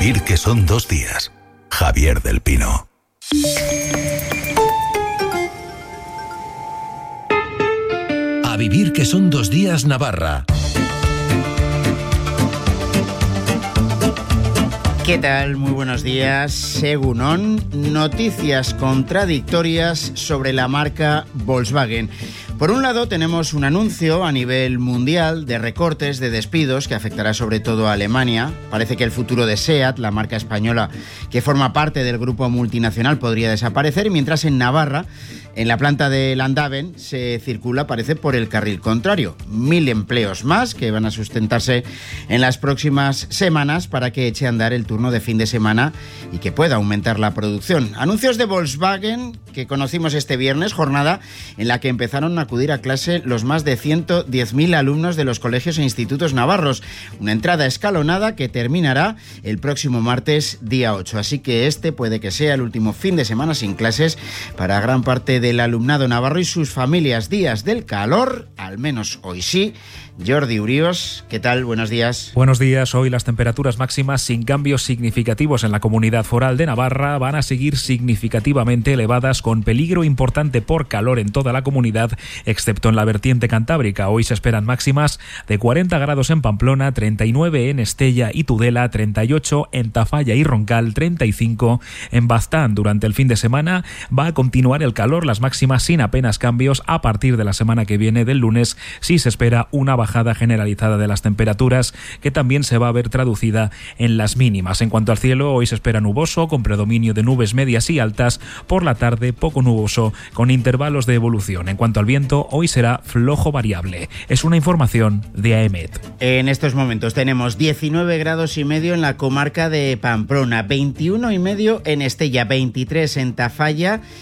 vivir que son 2 días. Javier del Pino. A vivir que son 2 días Navarra. ¿Qué tal? Muy buenos días. Egunon, noticias contradictorias sobre la marca Volkswagen. Por un lado, tenemos un anuncio a nivel mundial de recortes, de despidos, que afectará sobre todo a Alemania. Parece que el futuro de SEAT, la marca española que forma parte del grupo multinacional, podría desaparecer, mientras en Navarra, en la planta de Landaven, se circula, parece, por el carril contrario. 1.000 empleos más que van a sustentarse en las próximas semanas para que eche a andar el turno de fin de semana y que pueda aumentar la producción. Anuncios de Volkswagen que conocimos este viernes, jornada en la que empezaron a acudir a clase los más de 110.000 alumnos de los colegios e institutos navarros. Una entrada escalonada que terminará el próximo martes, día 8. Así que este puede que sea el último fin de semana sin clases para gran parte del alumnado navarro y sus familias. Días del calor, al menos hoy sí. Jordi Urios, ¿qué tal? Buenos días. Buenos días. Hoy las temperaturas máximas sin cambios significativos en la Comunidad Foral de Navarra van a seguir significativamente elevadas, con peligro importante por calor en toda la comunidad, excepto en la vertiente cantábrica. Hoy se esperan máximas de 40 grados en Pamplona, 39 en Estella y Tudela, 38 en Tafalla y Roncal, 35 en Baztán. Durante el fin de semana va a continuar el calor, las máximas sin apenas cambios. A partir de la semana que viene, del lunes, sí se espera una bajada generalizada de las temperaturas, que también se va a ver traducida en las mínimas. En cuanto al cielo, hoy se espera nuboso, con predominio de nubes medias y altas. Por la tarde, poco nuboso, con intervalos de evolución. En cuanto al viento, hoy será flojo variable. Es una información de AEMET. En estos momentos tenemos 19 grados y medio en la comarca de Pamplona, 21 y medio en Estella, 23 en Tafalla